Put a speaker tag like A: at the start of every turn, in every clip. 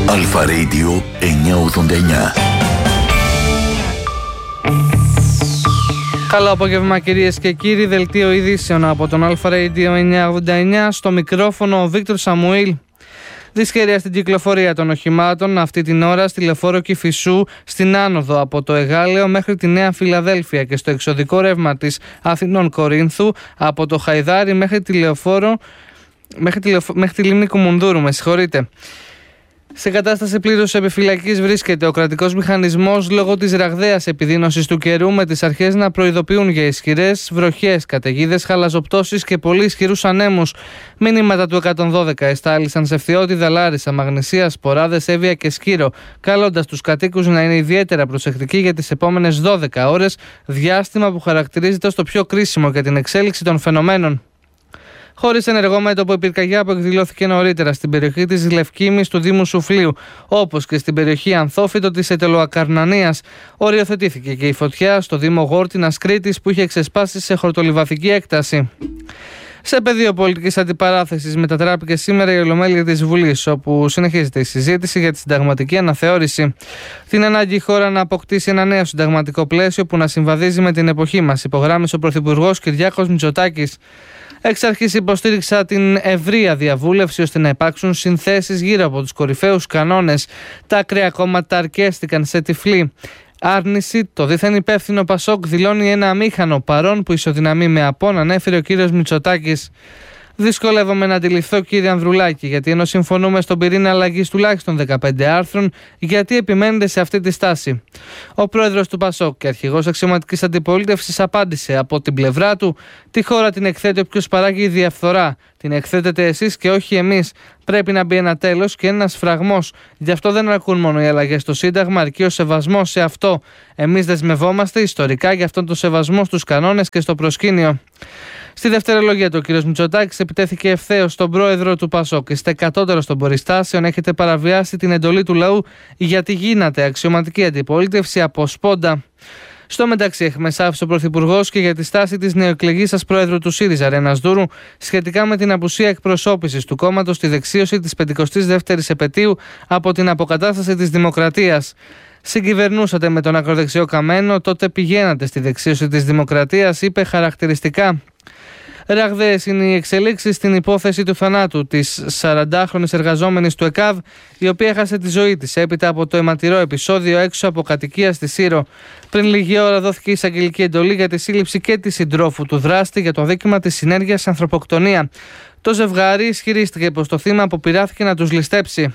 A: Αλφα Radio 989.
B: Καλό απόγευμα κυρίες και κύριοι, δελτίο ειδήσεων από τον Αλφα Radio 989, στο μικρόφωνο ο Βίκτορ Σαμουήλ. Δυσχέρεια στην κυκλοφορία των οχημάτων αυτή την ώρα στη λεωφόρο Κηφισού, στην άνοδο από το Εγάλεο μέχρι τη Νέα Φιλαδέλφια και στο εξωδικό ρεύμα της Αθηνών Κορίνθου από το Χαϊδάρι μέχρι τη λεωφόρο, μέχρι τη λίμνη Κουμουνδούρου, με συγχωρείτε. Σε κατάσταση πλήρους επιφυλακής βρίσκεται ο κρατικός μηχανισμός λόγω της ραγδαίας επιδείνωσης του καιρού, με τις αρχές να προειδοποιούν για ισχυρές βροχές, καταιγίδες, χαλαζοπτώσεις και πολύ ισχυρούς ανέμους. Μηνύματα του 112 εστάλησαν σε Φθιώτιδα, Λάρισα, Μαγνησία, Σποράδες, Εύβοια και Σκύρο, καλώντας τους κατοίκους να είναι ιδιαίτερα προσεκτικοί για τις επόμενες 12 ώρες, διάστημα που χαρακτηρίζεται ως το πιο κρίσιμο για την εξέλιξη των φαινομένων. Χωρίς ενεργό μέτωπο η πυρκαγιά που εκδηλώθηκε νωρίτερα στην περιοχή της Λευκήμης του Δήμου Σουφλίου, όπως και στην περιοχή Ανθόφυτο της Ετελοακαρνανίας, οριοθετήθηκε και η φωτιά στο Δήμο Γόρτινας Κρήτης που είχε ξεσπάσει σε χορτολιβαθική έκταση. Σε πεδίο πολιτικής αντιπαράθεσης μετατράπηκε σήμερα η Ολομέλεια της Βουλής, όπου συνεχίζεται η συζήτηση για τη συνταγματική αναθεώρηση. Την ανάγκη η χώρα να αποκτήσει ένα νέο συνταγματικό πλαίσιο που να συμβαδίζει με την εποχή μας, υπογράμμισε ο Πρωθυπουργός Κυριάκος Μητσοτάκης. Εξ αρχής υποστήριξα την ευρεία διαβούλευση ώστε να υπάρξουν συνθέσεις γύρω από τους κορυφαίους κανόνες. Τα ακραία κόμματα αρκέστηκαν σε τυφλή άρνηση. Το δίθεν υπεύθυνο Πασόκ δηλώνει ένα αμήχανο παρόν που ισοδυναμεί με απόν, ανέφερε ο κύριος Μητσοτάκης. Δυσκολεύομαι να αντιληφθώ, κύριε Ανδρουλάκη, γιατί ενώ συμφωνούμε στον πυρήνα αλλαγής τουλάχιστον 15 άρθρων, γιατί επιμένετε σε αυτή τη στάση. Ο πρόεδρος του Πασόκ και αρχηγός αξιωματικής αντιπολίτευσης απάντησε από την πλευρά του: τη χώρα την εκθέτει όποιος παράγει διαφθορά. Την εκθέτετε εσείς και όχι εμείς. Πρέπει να μπει ένα τέλος και ένας φραγμός. Γι' αυτό δεν αρκούν μόνο οι αλλαγές στο Σύνταγμα, αρκεί ο σεβασμός σε αυτό. Εμείς δεσμευόμαστε ιστορικά για αυτόν τον σεβασμό στους κανόνες και στο προσκήνιο. Στη δευτερολογία του, ο κ. Μητσοτάκης επιτέθηκε ευθέως στον πρόεδρο του Πασόκ. Είστε κατώτερος των περιστάσεων, έχετε παραβιάσει την εντολή του λαού, γιατί γίνατε αξιωματική αντιπολίτευση από σπόντα. Στο μεταξύ, εχμεσάφησε ο Πρωθυπουργός και για τη στάση της νεοεκλεγής σας πρόεδρου του ΣΥΡΙΖΑ, Ρένας Δούρου, σχετικά με την απουσία εκπροσώπησης του κόμματος στη δεξίωση της 52ης επετείου από την αποκατάσταση της Δημοκρατίας. Συγκυβερνούσατε με τον ακροδεξιό Καμένο, τότε πηγαίνατε στη δεξίωση της Δημοκρατίας, είπε χαρακτηριστικά. Ραγδαίες είναι οι εξελίξεις στην υπόθεση του θανάτου της 40χρονης εργαζόμενης του ΕΚΑΒ, η οποία έχασε τη ζωή της έπειτα από το αιματηρό επεισόδιο έξω από κατοικία στη Σύρο. Πριν λίγη ώρα δόθηκε εισαγγελική εντολή για τη σύλληψη και τη συντρόφου του δράστη για το αδίκημα της συνέργειας ανθρωποκτονία. Το ζευγάρι ισχυρίστηκε πως το θύμα αποπειράθηκε να τους ληστέψει.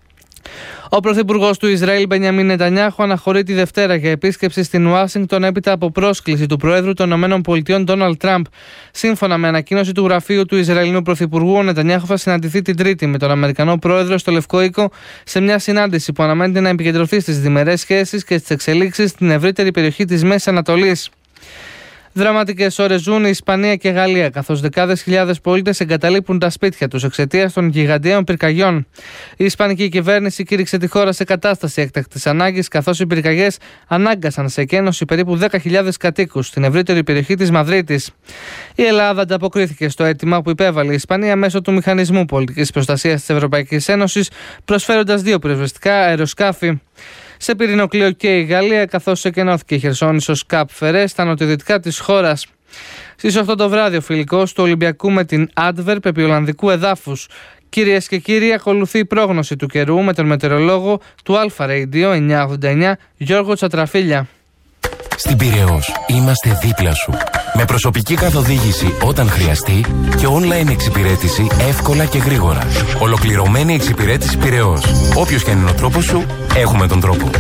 B: Ο πρωθυπουργός του Ισραήλ Μπενιαμίν Νετανιάχου αναχωρεί τη Δευτέρα για επίσκεψη στην Ουάσιγκτον έπειτα από πρόσκληση του Προέδρου των ΗΠΑ Ντόναλντ Τραμπ. Σύμφωνα με ανακοίνωση του γραφείου του Ισραηλινού Πρωθυπουργού, ο Νετανιάχου θα συναντηθεί την Τρίτη με τον Αμερικανό Πρόεδρο στο Λευκό Οίκο σε μια συνάντηση που αναμένεται να επικεντρωθεί στις διμερές σχέσεις και στις εξελίξεις στην ευρύτερη περιοχή της Μέσης Ανατολής. Δραματικές ώρες ζουν η Ισπανία και η Γαλλία, καθώς δεκάδες χιλιάδες πολίτες εγκαταλείπουν τα σπίτια τους εξαιτίας των γιγαντιαίων πυρκαγιών. Η Ισπανική κυβέρνηση κήρυξε τη χώρα σε κατάσταση έκτακτης ανάγκης, καθώς οι πυρκαγιές ανάγκασαν σε εκένωση περίπου 10.000 κατοίκους στην ευρύτερη περιοχή της Μαδρίτης. Η Ελλάδα ανταποκρίθηκε στο αίτημα που υπέβαλε η Ισπανία μέσω του Μηχανισμού Πολιτικής Προστασίας της Ευρωπαϊκής Ένωσης, προσφέροντας 2 πυροσβεστικά αεροσκάφη. Σε πυρηνοκλείο και η Γαλλία, καθώς εκενώθηκε η Χερσόνησος Καπ Φερέ στα νοτιοδυτικά της χώρας. Στις 8 το βράδυ, ο φιλικός του Ολυμπιακού με την Adverb επί Ολλανδικού εδάφους. Κυρίες και κύριοι, ακολουθεί η πρόγνωση του καιρού με τον μετεωρολόγο του Αλφα Radio 989, Γιώργο Τσατραφίλια.
C: Στην Πειραιώς είμαστε δίπλα σου. Με προσωπική καθοδήγηση όταν χρειαστεί και online εξυπηρέτηση εύκολα και γρήγορα. Ολοκληρωμένη εξυπηρέτηση Πειραιώς. Όποιος και αν είναι ο τρόπος σου, έχουμε τον τρόπο.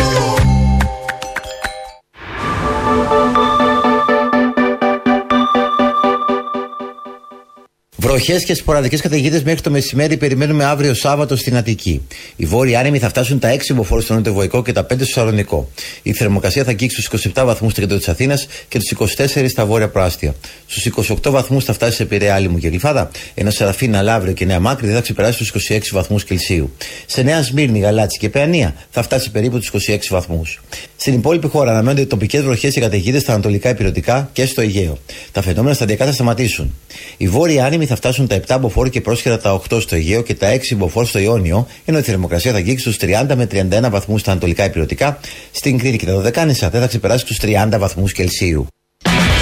D: Βροχές και σποραδικές καταιγίδες μέχρι το μεσημέρι περιμένουμε αύριο Σάββατο στην Αττική. Οι βόρειοι άνεμοι θα φτάσουν τα 6 μποφόρ στο νοτιοβοϊκό και τα 5 στο Σαλονικό. Η θερμοκρασία θα αγγίξει στους 27 βαθμούς στο κέντρο της Αθήνας και τους 24 στα βόρεια προάστια. Στους 28 βαθμούς θα φτάσει σε Πειραιά, Άλυμο και Γλυφάδα, ενώ Σεραφίνα, Λαύριο και Νέα Μάκρη δεν θα ξεπεράσει τους 26 βαθμούς Κελσίου. Σε Νέα Σμύρνη, Γαλάτσι και Παιανία θα φτάσει περίπου τους 26 βαθμούς. Στην υπόλοιπη χώρα αναμένονται τοπικές βροχές και καταιγίδες στα ανατολικά ηπειρωτικά και στο Αιγαίο. Τα φαινόμενα σταδιακά θα σταματήσουν. Οι βόρειοι άνεμοι θα φτάσουν τα 7 μποφόρ και πρόσχερα τα 8 στο Αιγαίο και τα 6 μποφόρ στο Ιόνιο, ενώ η θερμοκρασία θα αγγίξει τους 30 με 31 βαθμούς στα ανατολικά ηπειρωτικά. Στην Κρήτη και τα Δωδεκάνησα δεν θα ξεπεράσει τους 30 βαθμούς Κελσίου.